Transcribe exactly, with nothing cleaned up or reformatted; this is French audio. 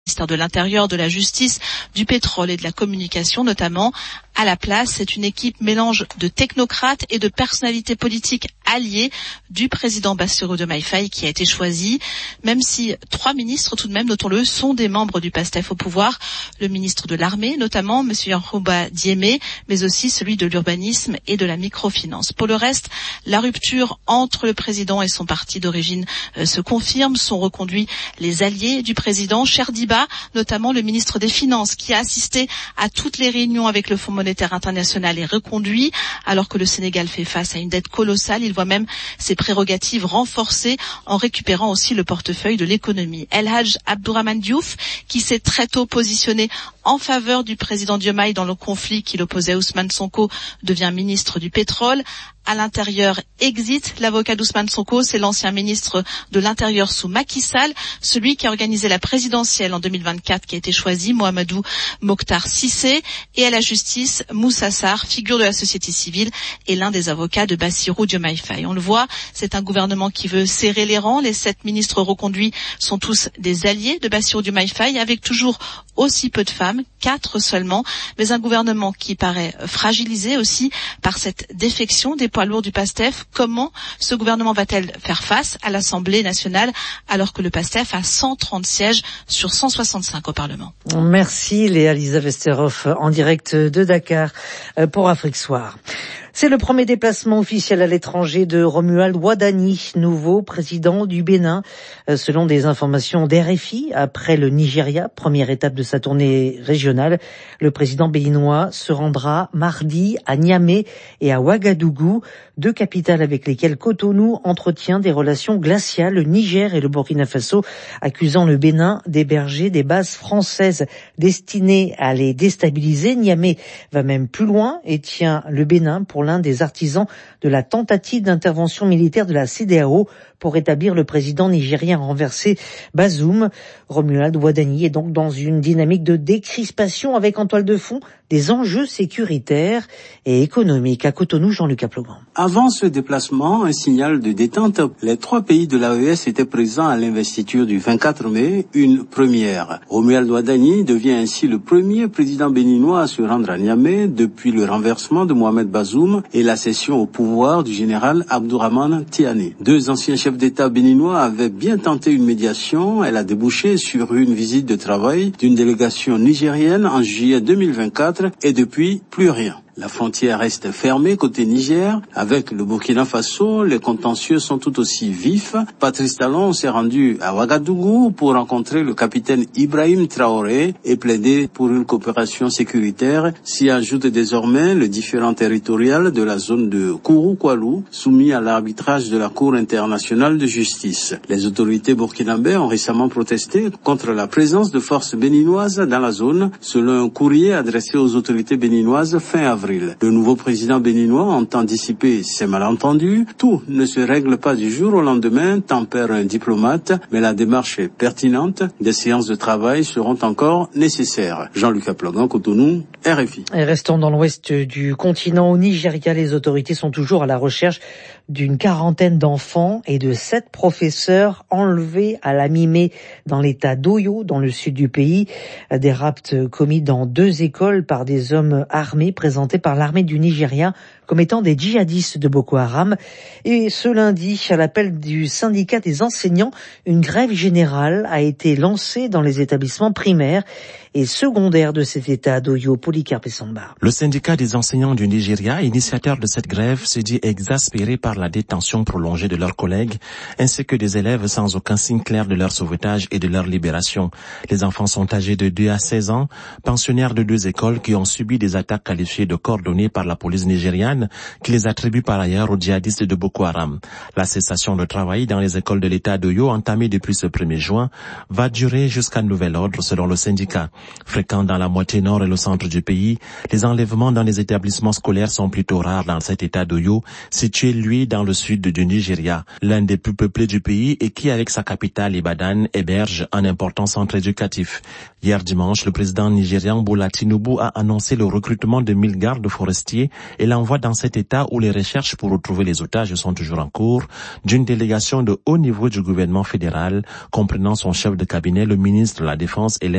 ministère de l'Intérieur, de la Justice, du Pétrole et de la Communication notamment. À la place, c'est une équipe mélange de technocrates et de personnalités politiques alliées du président Bassirou Diomaye Faye qui a été choisi, même si trois ministres, tout de même, notons-le, sont des membres du PASTEF au pouvoir. Le ministre de l'Armée, notamment, M. Yankhoba Diémé, mais aussi celui de l'urbanisme et de la microfinance. Pour le reste, la rupture entre le président et son parti d'origine euh, se confirme. Sont reconduits les alliés du président, Cherdiba, notamment le ministre des Finances, qui a assisté à toutes les réunions avec le Fonds monétaire international, est reconduit, alors que le Sénégal fait face à une dette colossale. Il voit même ses prérogatives renforcées en récupérant aussi le portefeuille de l'économie. El Hadj Abdourahmane Diouf, qui s'est très tôt positionné en faveur du président Diomaye dans le conflit qui l'opposait à Ousmane Sonko, devient ministre du pétrole. À l'intérieur, exit l'avocat d'Ousmane Sonko, c'est l'ancien ministre de l'Intérieur sous Macky Sall, celui qui a organisé la présidentielle en deux mille vingt-quatre qui a été choisi, Mohamedou Mokhtar Cissé. Et à la justice, Moussa Sarr, figure de la société civile, est l'un des avocats de Bassirou Diomaye Faye. On le voit, c'est un gouvernement qui veut serrer les rangs. Les sept ministres reconduits sont tous des alliés de Bassirou Diomaye Faye, avec toujours aussi peu de femmes, quatre seulement, mais un gouvernement qui paraît fragilisé aussi par cette défection des poids lourds du PASTEF. Comment ce gouvernement va-t-il faire face à l'Assemblée nationale alors que le PASTEF a cent trente sièges sur cent soixante-cinq au Parlement? Merci Léa Lisa Westerhoff en direct de Dakar pour Afrique Soir. C'est le premier déplacement officiel à l'étranger de Romuald Wadani, nouveau président du Bénin, selon des informations d'R F I. Après le Nigeria, première étape de sa tournée régionale, le président béninois se rendra mardi à Niamey et à Ouagadougou, deux capitales avec lesquelles Cotonou entretient des relations glaciales. Le Niger et le Burkina Faso accusant le Bénin d'héberger des bases françaises destinées à les déstabiliser. Niamey va même plus loin et tient le Bénin pour l'un des artisans de la tentative d'intervention militaire de la C E D E A O pour établir le président nigérien renversé Bazoum. Romuald Wadani est donc dans une dynamique de décrispation avec en toile de fond des enjeux sécuritaires et économiques. À Cotonou, Jean-Luc Aplogan. Avant ce déplacement, un signal de détente. Les trois pays de l'A E S étaient présents à l'investiture du vingt-quatre mai, une première. Romuald Wadani devient ainsi le premier président béninois à se rendre à Niamey depuis le renversement de Mohamed Bazoum et la cession au pouvoir du général Abdourahmane Tiani. Deux anciens chefs d'État béninois avaient bien tenté une médiation. Elle a débouché sur une visite de travail d'une délégation nigérienne en juillet deux mille vingt-quatre et depuis, plus rien. La frontière reste fermée côté Niger. Avec le Burkina Faso, les contentieux sont tout aussi vifs. Patrice Talon s'est rendu à Ouagadougou pour rencontrer le capitaine Ibrahim Traoré et plaider pour une coopération sécuritaire. S'y ajoute désormais le différend territorial de la zone de Kourou-Koualou, soumis à l'arbitrage de la Cour internationale de justice. Les autorités burkinabées ont récemment protesté contre la présence de forces béninoises dans la zone, selon un courrier adressé aux autorités béninoises fin avril. Le nouveau président béninois entend dissiper ces malentendus. Tout ne se règle pas du jour au lendemain, tempère un diplomate, mais la démarche est pertinente. Des séances de travail seront encore nécessaires. Jean-Luc Aplogan, Cotonou, R F I. Et restons dans l'ouest du continent. Au Nigeria, les autorités sont toujours à la recherche d'une quarantaine d'enfants et de sept professeurs enlevés à la mi-mai dans l'état d'Oyo, dans le sud du pays. Des rapts commis dans deux écoles par des hommes armés présentés par l'armée du Nigeria comme étant des djihadistes de Boko Haram. Et ce lundi, à l'appel du syndicat des enseignants, une grève générale a été lancée dans les établissements primaires et secondaires de cet état d'Oyo. Polycarpe Samba. Le syndicat des enseignants du Nigeria, initiateur de cette grève, se dit exaspéré par la détention prolongée de leurs collègues, ainsi que des élèves sans aucun signe clair de leur sauvetage et de leur libération. Les enfants sont âgés de deux à seize ans, pensionnaires de deux écoles qui ont subi des attaques qualifiées de coordonnées par la police nigériane, qui les attribue par ailleurs aux djihadistes de Boko Haram. La cessation de travail dans les écoles de l'état d'Oyo, entamée depuis ce premier juin, va durer jusqu'à nouvel ordre selon le syndicat. Fréquents dans la moitié nord et le centre du pays, les enlèvements dans les établissements scolaires sont plutôt rares dans cet état d'Oyo, situé lui dans le sud du Nigeria, l'un des plus peuplés du pays et qui, avec sa capitale Ibadan, héberge un important centre éducatif. Hier dimanche, le président nigérian Bola Tinubu a annoncé le recrutement de mille gardes forestiers et l'envoi dans cet état où les recherches pour retrouver les otages sont toujours en cours d'une délégation de haut niveau du gouvernement fédéral, comprenant son chef de cabinet, le ministre de la Défense et